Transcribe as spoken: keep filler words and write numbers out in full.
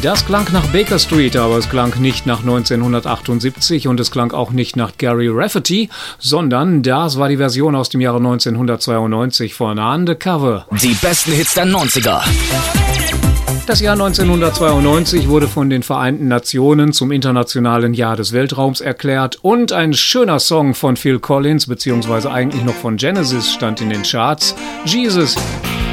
Das klang nach Baker Street, aber es klang nicht nach neunzehnhundertachtundsiebzig und es klang auch nicht nach Gary Rafferty, sondern das war die Version aus dem Jahre neunzehnhundertzweiundneunzig von Undercover. Die besten Hits der neunziger. Das Jahr neunzehnhundertzweiundneunzig wurde von den Vereinten Nationen zum internationalen Jahr des Weltraums erklärt und ein schöner Song von Phil Collins, beziehungsweise eigentlich noch von Genesis, stand in den Charts. Jesus.